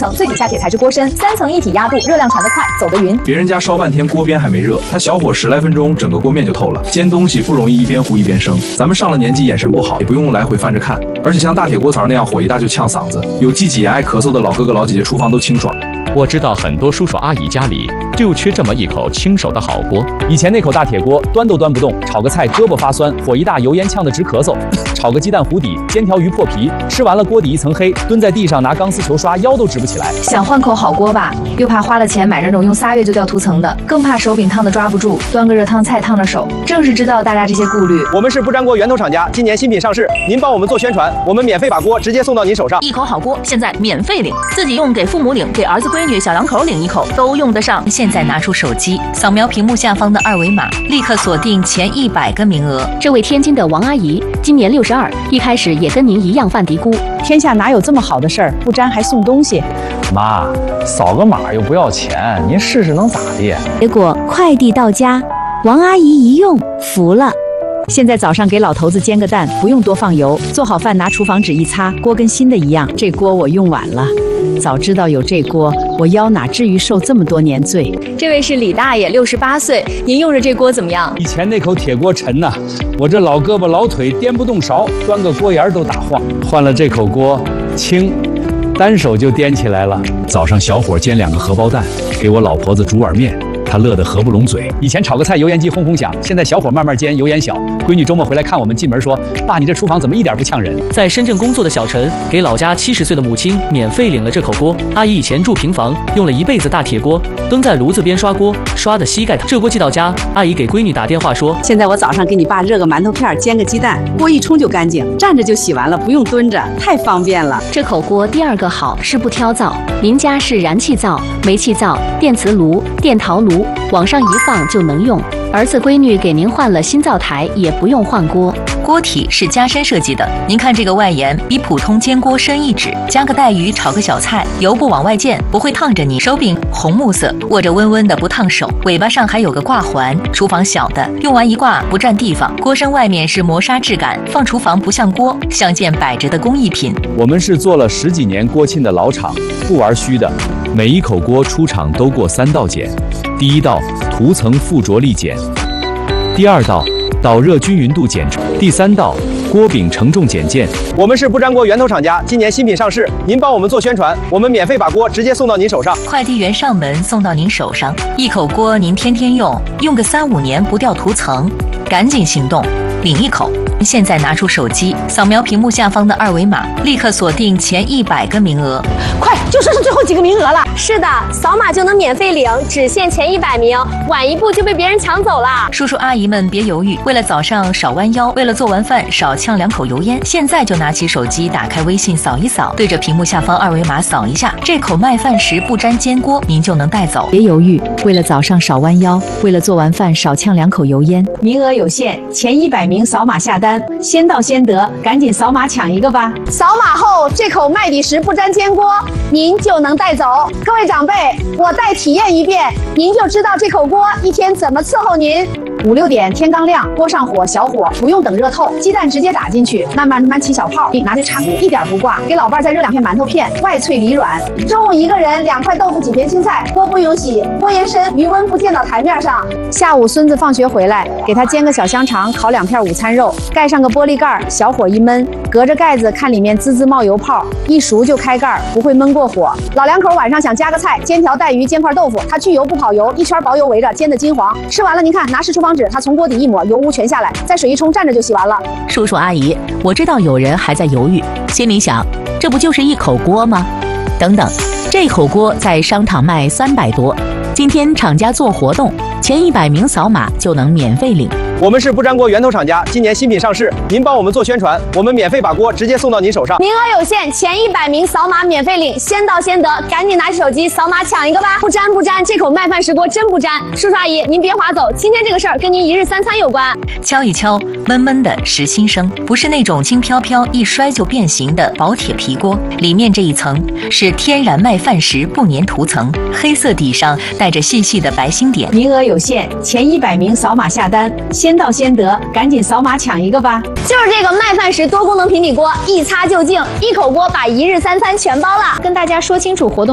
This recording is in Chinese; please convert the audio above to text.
层，最底下铁材质锅身，3层一体压布，热量传得快，走得匀。 别人家烧半天锅边还没热，他小火10来分钟，整个锅面就透了。煎东西不容易一边糊一边生，咱们上了年纪眼神不好，也不用来回翻着看，而且像大铁锅槽那样火一大就呛嗓子，有积挤炎爱咳嗽的老哥哥老姐姐厨房都清爽。 我知道很多叔叔阿姨家里就缺这么一口亲手的好锅。 以前那口大铁锅端都端不动，炒个菜胳膊发酸，火一大油烟呛得直咳嗽。炒个鸡蛋糊底，煎条鱼破皮，吃完了锅底一层黑，蹲在地上拿钢丝球刷，腰都直不起来。 想换口好锅吧，又怕花了钱买那种用3月就掉涂层的，更怕手柄烫的抓不住，端个热汤菜烫着手。正是知道大家这些顾虑， 我们是不粘锅源头厂家，今年新品上市，您帮我们做宣传，我们免费把锅直接送到您手上。 一口好锅现在免费领，自己用给父母领，给儿子闺女小两口领一口都用得上。 现在拿出手机，扫描屏幕下方的2维码，立刻锁定前100个名额。 这位天津的王阿姨今年62，一开始也跟您一样犯嘀咕， 天下哪有这么好的事儿，不粘还送东西。 妈，扫个码又不要钱，您试试能咋地？ 结果快递到家，王阿姨一用服了。 现在早上给老头子煎个蛋，不用多放油，做好饭拿厨房纸一擦，锅跟新的一样。这锅我用晚了，早知道有这锅，我腰哪至于受这么多年罪。 这位是李大爷，68岁，您用着这锅怎么样？ 以前那口铁锅沉呐，我这老胳膊老腿颠不动勺，端个锅沿都打晃。换了这口锅，轻，单手就颠起来了。早上小火煎2个荷包蛋，给我老婆子煮碗面。她乐得合不拢嘴。以前炒个菜油烟机轰轰响，现在小火慢慢煎，油烟小。闺女周末回来看我们进门说：“爸，你这厨房怎么一点不呛人？” 在深圳工作的小陈给老家70岁的母亲免费领了这口锅。阿姨以前住平房，用了一辈子大铁锅，蹲在炉子边刷锅，刷的膝盖疼。这锅寄到家，阿姨给闺女打电话说：“ 现在我早上给你爸热个馒头片，煎个鸡蛋，锅一冲就干净，站着就洗完了，不用蹲着，太方便了。” 这口锅第2个好是不挑灶，您家是燃气灶、煤气灶、电磁炉、电陶炉，往上一放就能用。儿子闺女给您换了新灶台，也不用换锅。 锅体是加深设计的，您看这个外沿比普通煎锅深1指，加个带鱼炒个小菜，油不往外溅，不会烫着你。手柄红木色，握着温温的不烫手。尾巴上还有个挂环，厨房小的，用完一挂不占地方。锅身外面是磨砂质感，放厨房不像锅，像件摆着的工艺品。 我们是做了10几年锅沁的老厂，不玩虚的。每一口锅出厂都过3道检，第1道涂层附着力检，第2道导热均匀度检，第3道锅柄承重检件。 我们是不粘锅源头厂家，今年新品上市，您帮我们做宣传，我们免费把锅直接送到您手上。 快递员上门送到您手上，一口锅您天天用，用个3、5年不掉涂层，赶紧行动，领一口。现在拿出手机，扫描屏幕下方的2维码，立刻锁定前100个名额。 快，就剩最后几个名额了。是的，扫码就能免费领，只限前100名，晚一步就被别人抢走了。 叔叔阿姨们别犹豫，为了早上少弯腰，为了做完饭少呛2口油烟，现在就拿起手机，打开微信扫一扫，对着屏幕下方2维码扫一下，这口麦饭石不粘煎锅您就能带走。 别犹豫，为了早上少弯腰，为了做完饭少呛2口油烟，名额有限，前100名扫码下单，先到先得，赶紧扫码抢一个吧！ 扫码后，这口麦底石不粘煎锅您就能带走。各位长辈，我再体验一遍，您就知道这口锅一天怎么伺候您。5、6点天刚亮，锅上火小火，不用等热透，鸡蛋直接打进去，慢慢起小泡，拿着铲子一点不挂，给老伴再热2片馒头片，外脆里软。中午一个人2块豆腐几片青菜，锅不用洗，锅沿深，余温不溅到台面上。下午孙子放学回来，给他煎个小香肠，烤2片午餐肉，盖上个玻璃盖，小火一焖，隔着盖子看里面滋滋冒油泡，一熟就开盖，不会焖过火。老两口晚上想加个菜，煎条带鱼，煎块豆腐，它去油不跑油，一圈薄油围着，煎得金黄。吃完了您看，拿湿厨房纸，它从锅底一抹，油污全下来，再水一冲，站着就洗完了。 叔叔阿姨，我知道有人还在犹豫，心里想，这不就是一口锅吗？等等，这口锅在商场卖300多，今天厂家做活动，前100名扫码就能免费领。 我们是不粘锅源头厂家，今年新品上市，您帮我们做宣传，我们免费把锅直接送到您手上。 名额有限，前100名扫码免费领，先到先得，赶紧拿起手机扫码抢一个吧！不粘，这口麦饭石锅真不粘。叔叔阿姨，您别划走，今天这个事儿跟您1日3餐有关。 敲一敲，闷闷的实心声，不是那种轻飘飘一摔就变形的薄铁皮锅，里面这一层是天然麦饭石不粘涂层，黑色底上带着细细的白星点。 名额有限，前100名扫码下单，先到先得，赶紧扫码抢一个吧！ 就是这个麦饭石多功能平底锅，一擦就净，一口锅把1日3餐全包了。跟大家说清楚活动